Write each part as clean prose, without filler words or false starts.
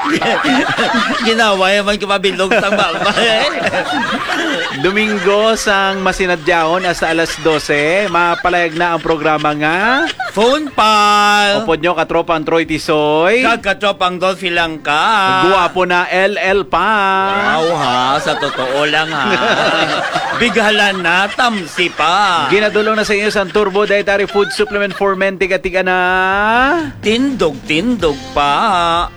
Ginawa yaman kapabilog sa babay. Domingo sang masinadyaon hasta alas 12. Mapalayag na ang programa nga Phone pal. Upod nyo katropang Troy Tisoy. Kagkatropang Dolphy lang ka. Guwapo na LL pa. Wow ha, sa totoo lang ha. Bighalan na, tamsi pa. Ginadulong na sa inyo sa Turbo Dietary Food Supplement for Men. Tiga-tiga na. Tindog pa.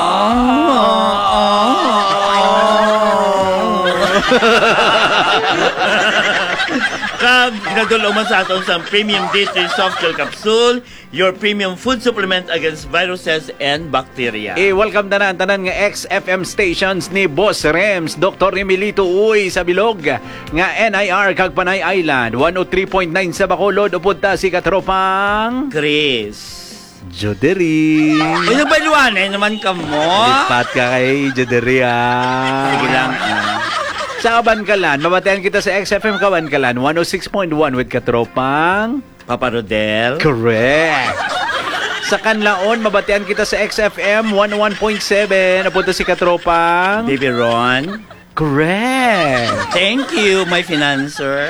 Kag ginadulong man sa aton sa Premium D3 Soft Gel Capsule, your premium food supplement against viruses and bacteria. Welcome na ang tanan nga XFM stations ni Boss Rems, Dr. Emilito Uy sa Bilog, nga NIR kag Panay Island, 103.9 sa Bacolod, upod ta si katropang Chris Joderi. Uy, nabaluanay naman ka mo. Lipat ka kay Joderi Sige lang. Sa Kabankalan, mabatayan kita sa XFM Kabankalan 106.1 with katropang Papa Rodel. Correct. Sa Kanlaon, mabatayan kita sa XFM 101.7. Napunta si katropang Baby Ron. Correct. Thank you, my financer.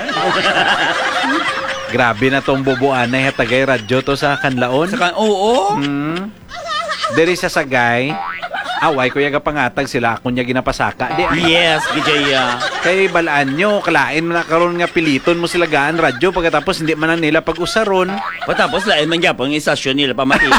Grabe na tong bubuan na hatagay radyo to sa Kanlaon. Oo. Diri sa Sagay, away ko yaga pangatag sila ako niya ginapasaka. Yes, Gijaya. Kay balaan nyo, kalain mo na karon nga piliton mo sila gaan radyo pagkatapos hindi man na nila pag-usaron. Patapos lain man gyapon ang istasyon nila pamati.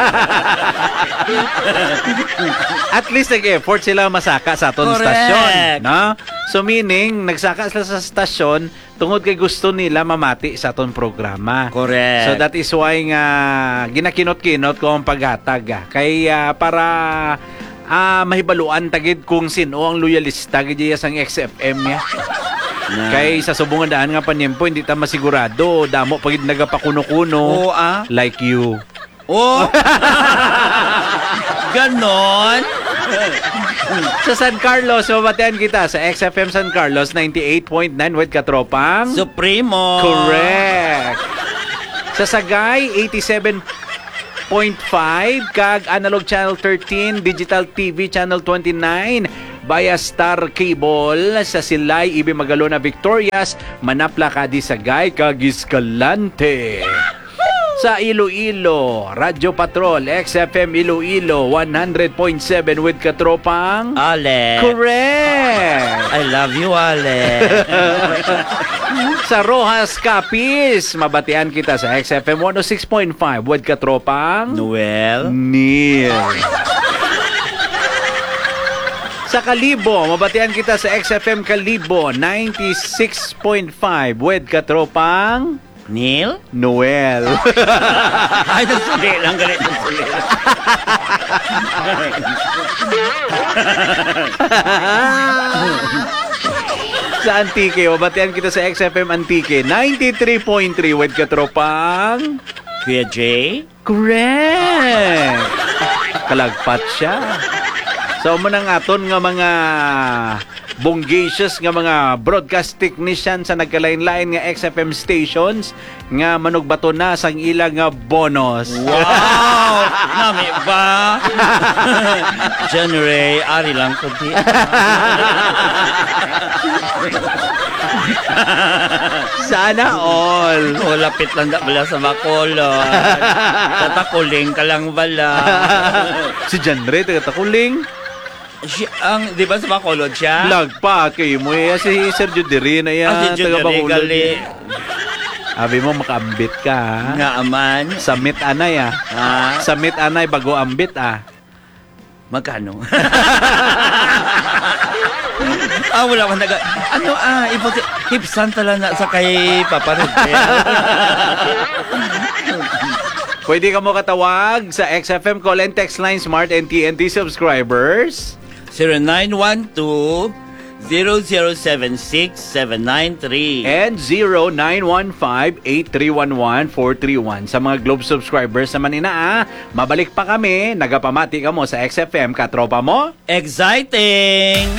At least nag-effort sila masaka sa aton stasyon, no? So meaning nagsaka sila sa stasyon tungod kay gusto nila mamati sa aton programa. Correct. So that is why nga ginakinot-kinot ko ang paghatag. Kay para mahibaluan tagid kung sino ang loyalista gid sang XFM niya. Kay sa subungan daan nga panyempo hindi ta masigurado damo pagid nagapakuno-kuno like you. Ganon. Sa San Carlos, mabatean kita sa XFM San Carlos 98.9 with katropang Supremo. Correct. Sa Sagay 87.5 kag Analog Channel 13, Digital TV Channel 29 via Star Cable. Sa Silay, Ibi Magalona, Victorias, Manapla, Kadi, Sagay kag Escalante. Sa Iloilo, Radyo Patrol, XFM Iloilo, 100.7 with katropang Ale. Correct. I love you, Ale. Sa Rojas, Capiz, mabatian kita sa XFM 106.5 with katropang Noel. Neil. Sa Kalibo, mabatian kita sa XFM Kalibo 96.5 with katropang Neil? Noel. Ay, nagsuli lang. Galit nagsuli. Sa Antique, mabatian kita sa XFM Antique 93.3 with katropang Kuya Jay? Correct. Kalagpat siya. So, manang aton nga mga bonggacious nga mga broadcast technician sa nagkalain-lain nga XFM stations nga manugbato na sang ilang nga bonus. Wow! Nami ba? January, ari lang ko di. Sana all. Lapit lang da bala sa Bacolod. Tatakuling ka lang bala. Si Janre, taga-takuling. Di ba sa Bacolod siya? Lagpa kayo mo. Si Sergio Diri na yan. Si Sergio Diri, gali. Abi mo, makaambit ka, ha? Nga aman. Samit anay, ha? Samit anay, bago ambit, Magkano? Wala man naga. Hipsan tala na sa kay Papa Rodel. Pwede ka mo katawag sa XFM call and text line Smart and TNT subscribers 0912-0076-793 and 0915-8311-431. Sa mga Globe subscribers naman mabalik pa kami, nagapamati ka mo sa XFM, katropa mo. Exciting!